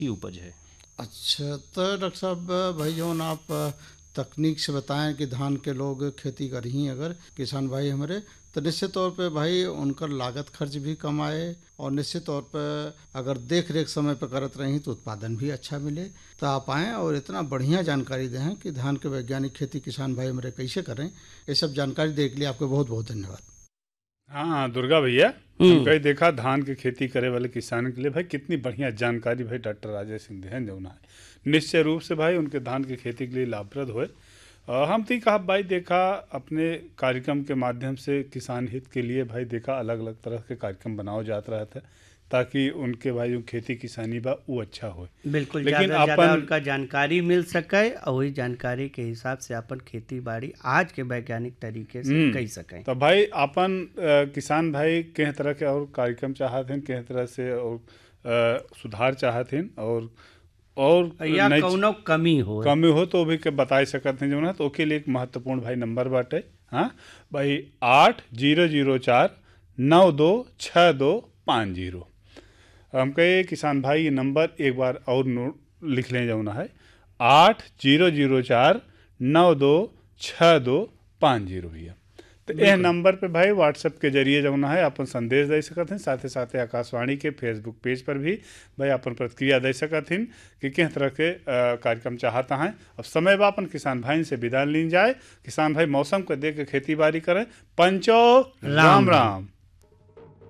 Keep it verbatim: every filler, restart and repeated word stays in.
की उपज है। अच्छा, तो डॉक्टर साहब भाई जौन आप तकनीक से बताएं कि धान के लोग खेती कर ही अगर किसान भाई हमारे, तो निश्चित तौर पे भाई उनका लागत खर्च भी कम आए और निश्चित तौर पे अगर देख रेख समय पे करत रही तो उत्पादन भी अच्छा मिले। तो आप आएँ और इतना बढ़िया जानकारी दें कि धान के वैज्ञानिक खेती किसान भाई हमारे कैसे करें। ये सब जानकारी देने के लिए आपको बहुत बहुत धन्यवाद। हाँ दुर्गा भैया, हम हम्म। कहीं देखा धान की खेती करे वाले किसानों के लिए भाई कितनी बढ़िया जानकारी भाई डॉक्टर राजेश सिंह हैं जो है, निश्चय रूप से भाई उनके धान की खेती के लिए लाभप्रद हुए। अ, हम थी कहा भाई देखा अपने कार्यक्रम के माध्यम से किसान हित के लिए भाई देखा अलग अलग तरह के कार्यक्रम बनाओ जात रहा था ताकि उनके भाई जो खेती किसानी बा वो अच्छा हो। बिल्कुल, लेकिन ज़्यादा से ज़्यादा अपन उनका जानकारी मिल सके और वही जानकारी के हिसाब से अपन खेती बाड़ी आज के वैज्ञानिक तरीके से हम्म, कर सकें। तो भाई अपन अ, किसान भाई किस तरह के और कार्यक्रम चाहत हैं, किस तरह से और अ, सुधार चाहत हैं और और या नई कौनो कमी हो। कमी हो तो भी के बताई सकते हैं जो है, तो ओके लिए एक महत्वपूर्ण भाई नंबर बाटे। हाँ भाई, आठ जीरो जीरो चार नौ दो छः दो पाँच जीरो। हम कहे किसान भाई ये नंबर एक बार और नोट लिख लें जाना है, आठ जीरो जीरो चार नौ दो छः दो पाँच जीरो भैया। तो यह नंबर पे भाई व्हाट्सएप के जरिए जो है अपन संदेश दे सकते हैं, साथ ही साथ आकाशवाणी के फेसबुक पेज पर भी भाई अपन प्रतिक्रिया दे सकते हैं कि किस तरह के अ, कार्यक्रम चाहता हैं। अब समय बा अपन किसान भाई से विदा ली जाए। किसान भाई मौसम को देख के खेती बाड़ी करें। पंचो राम राम। राम।